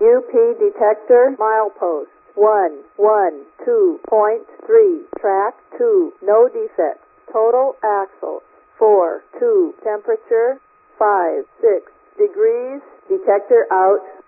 UP detector milepost 112.3, track 2, no defects. Total axles 4, 2, temperature 5, 6 degrees. Detector out.